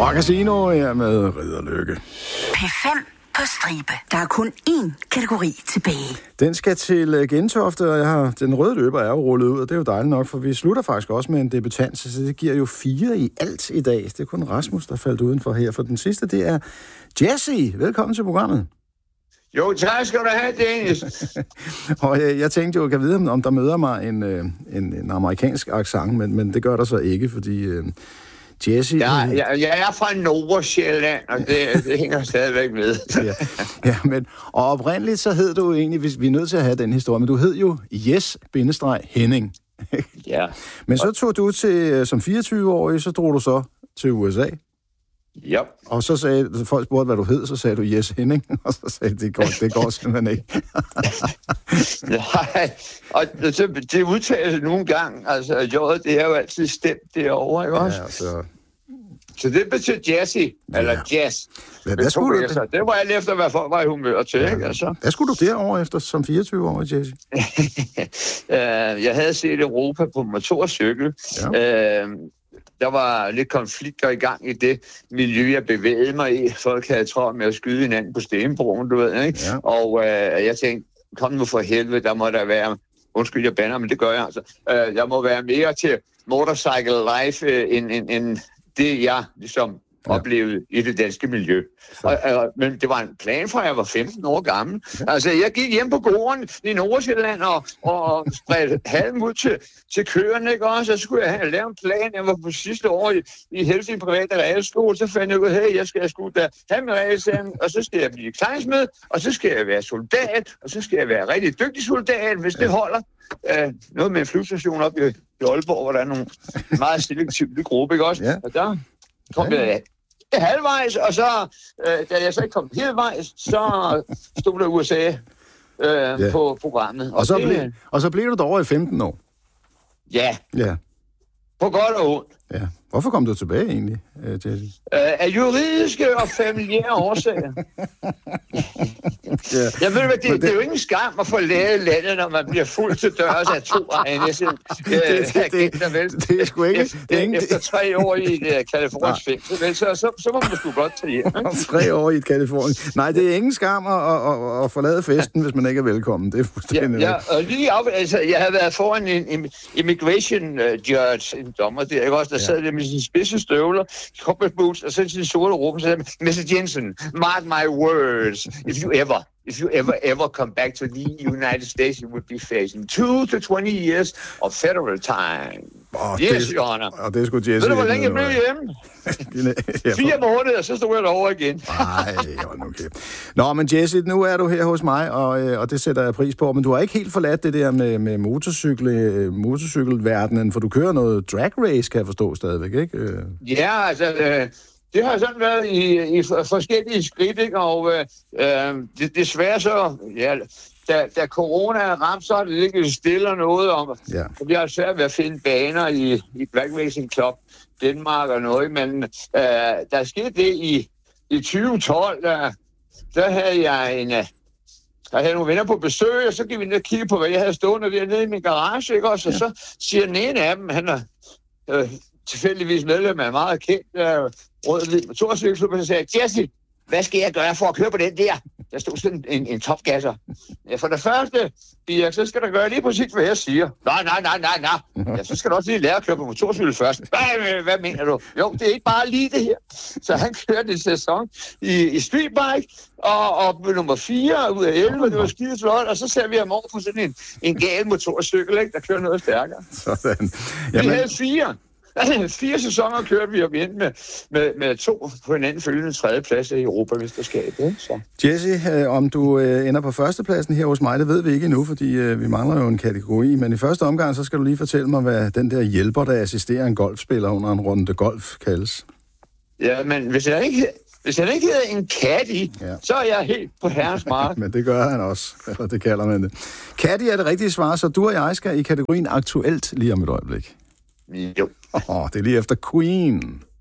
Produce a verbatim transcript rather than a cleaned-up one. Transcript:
Og Casino er med Ridderlykke. P fem på stribe. Der er kun én kategori tilbage. Den skal til Gentofte, og jeg har, den røde løber er jo rullet ud, og det er jo dejligt nok, for vi slutter faktisk også med en debutant, så det giver jo fire i alt i dag. Det er kun Rasmus, der faldt udenfor her, for den sidste, det er Jesse. Velkommen til programmet. Jo, tak skal du have, Dennis. Og jeg, jeg tænkte jo, at jeg kan vide, om der møder mig en, en, en amerikansk accent, men, men det gør der så ikke, fordi uh, Jesse... Ja, jeg, jeg er fra Nordsjælland, og det, det hænger stadigvæk med. ja, ja, men og oprindeligt så hed du egentlig, hvis vi er nødt til at have den historie, men du hed jo Jes-Henning. Ja. Men så tog du til, som fireogtyve-årig, så drog du så til U S A. Ja. Og så sagde folk spurgte, hvad du hed, så sagde du Jes Henning, og så sagde det går, det går simpelthen ikke. Nej, og det, det udtales nogle gange, altså J'et, det er jo altid stemt derovre, ikke også? Ja, så... Så det betyder Jesse, ja. Eller Jazz. Hvad, hvad skulle du det? Det var alt efter, hvad folk var i humør til, ja. Ikke? Altså. Hvad skulle du derovre efter som fireogtyve-årig, Jesse? Jeg havde set Europa på motorcykel. Ja. Uh, Der var lidt konflikter i gang i det miljø, jeg bevægede mig i. Folk havde travlt med at skyde hinanden på Stenbroen, du ved, ikke? Ja. Og øh, jeg tænkte, kom nu for helvede, der må der være... Undskyld, jeg bander, men det gør jeg altså. Øh, jeg må være mere til motorcycle life, øh, end, end, end det, jeg ligesom ja. oplevede i det danske miljø. Og, øh, men det var en plan fra, jeg var femten år gammel. Ja. Altså, jeg gik hjem på gården i Nordsjælland og, og spredte halm ud til, til køerne, ikke også? Så skulle jeg have lavet en plan. Jeg var på sidste år i, i Helsing private realskole, så fandt jeg ud af, hey, jeg skal sgu da have min realeksamen, og så skal jeg blive klejnsmed, og så skal jeg være soldat, og så skal jeg være rigtig dygtig soldat, hvis det holder. Uh, noget med en flyvestation op i, i Aalborg, hvor der er nogle meget selektive gruppe, ikke også? Ja. Og der kom ja. jeg halvvejs, og så, øh, da jeg så ikke kom helvejs, så stod der U S A øh, ja. på programmet. Og, og, så det, ble, og så blev du derovre i femten år? Ja. Ja. På godt og ondt. Ja. Hvorfor kom du tilbage egentlig, Jesse? Øh, af juridiske og familiære årsager. ja. Jeg ved hvad, det, det, det er jo ingen skam at forlade landet, når man bliver fuldt til dørs af to egne. Det, det, det, det er sgu ikke... Efter, det er ikke efter tre år i et kalifornisk fængsel, så, så, så må man sgu godt tage hjem. tre år i et Kalifornien. Nej, det er ingen skam at, at, at, at forlade festen, hvis man ikke er velkommen. Det er fuldstændig ja, ja, og lige af, altså, jeg havde været foran en immigration judge, en dommer der, ikke også, der ja. sad der med sine spidse støvler, corporate boots, og så sin sorte råb, og så sagde mister Jensen, mark my words, if you ever, if you ever, ever come back to the United States, you would be facing two to twenty years of federal time. Oh, yes, det, Your Honor. Og det skulle Jesse... Ved du, hvor længe jeg blev hjemme? Fire måneder, så stod jeg derovre igen. Nej, okay. Nå, men Jesse, nu er du her hos mig, og, og det sætter jeg pris på. Men du har ikke helt forladt det der med, med motorcykel, motorcykelverdenen, for du kører noget drag race, kan jeg forstå stadigvæk, ikke? Ja, altså... Øh, det har sådan været i, i forskellige skridt, ikke? Og øh, det, desværre så... Ja, Da, da corona er ramt, så er det ikke stille noget om. Ja. Vi har svært ved at finde baner i, i Black Racing Club Danmark og noget, men øh, der skete det i, i tyve tolv, der, der havde jeg en... Der havde nogle venner på besøg, og så gik vi ned og kigge på, hvad jeg havde stående dernede i min garage, ikke også? Og ja. Så siger den ene af dem, han er øh, tilfældigvis medlem af en meget kendt øh, rød-hvid motorcykelklub, og så sagde jeg, Jesse, hvad skal jeg gøre for at køre på den der? Der stod sådan en, en topgasser. Ja, for det første, Birk, så skal du gøre lige præcis, hvad jeg siger. Nej, nej, nej, nej, nej. Ja, så skal du også lige lære at køre på motorcykel først. Hvad, hvad mener du? Jo, det er ikke bare lige det her. Så han kørte en sæson i, i streetbike, og, og nummer fire ud af elleve, det var skide flot, og så ser vi ham over på sådan en, en gal motorcykel, ikke, der kører noget stærkere. Sådan. Jamen... Vi havde fire. Fire sæsoner kørte vi op ind med, med, med to på hinanden følgende tredjepladser i Europamesterskabet. Så. Jesse, øh, om du øh, ender på førstepladsen her hos mig, det ved vi ikke endnu, fordi øh, vi mangler jo en kategori. Men i første omgang, så skal du lige fortælle mig, hvad den der hjælper, der assisterer en golfspiller under en runde golf, kaldes. Ja, men hvis jeg ikke... Hvis han ikke hedder en caddy, ja. så er jeg helt på herrens mark. Men det gør han også, eller det kalder man det. Caddy er det rigtige svar, så du og jeg skal i kategorien aktuelt lige om et øjeblik. Jo. Åh, oh, det er lige efter Queen.